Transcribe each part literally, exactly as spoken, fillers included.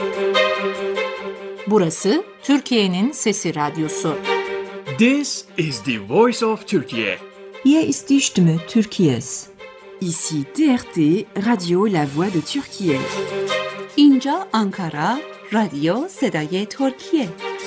Burası Türkiye'nin Sesi Radyosu. This is the voice of Turkey. Hier ist die Stimme Türkiye's. Ici T R T, Radio La Voix de Türkiye. اینجا آنکارا، رادیو صدای ترکیه.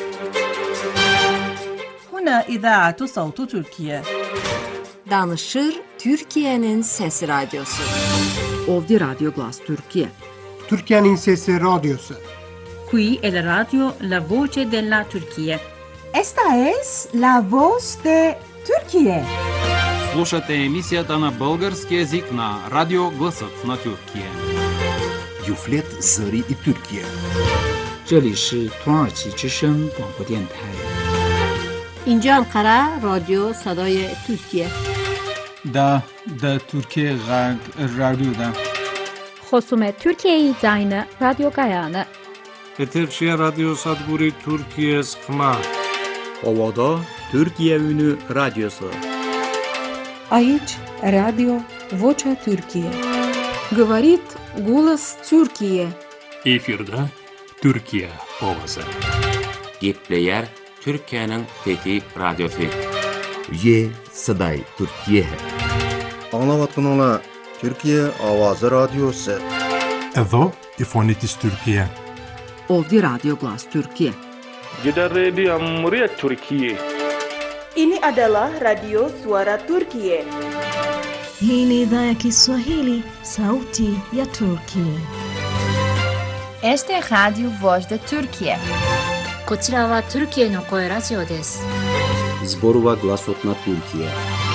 هنا إذاعة صوت تركيا. Danışır Türkiye'nin Sesi Radyosu. Ovdje Radio Glas Türkiye. Türkiye'nin Sesi Radyosu. Qui è la radio La Voce della Turchia. Esta es la voz de Türkiye. Слушате емисията на български език на Радио Гласът на Türkiye. Юфлет Зари и Türkiye. 这里是土耳其之声广播电台。 اینجا آنکارا، رادیو صدای ترکیه. دا دا Türkiye Radyo'da. خصومت Türkiye Zayne Radyo Gayane. Eterşehir Radyo Sadguri Türkiye Skma. Ovada Türkiye Ünü Radyosu. Aici Radio Vocea Türkiye. Говорит голос Türkiye. Efirde Türkiye Ovası. Gepleyer Türkiye'nin Fethi Radyosu. Ye Saday Türkiye. Anlavatkanlar Türkiye Avazı Radyosu. Evo İfonitis Türkiye. Ovdje Radio Glas Türkiye. Gidan Radio Muria Türkiye. Ini adalah Radio Suara Turkiye. Hii ni idhaa ya Kiswahili, Sauti ya Turkiye. Este es Radio Voz de Turkiye. こちらはトルキエの声ラジオです。 Zborova Glasot na Turkiye.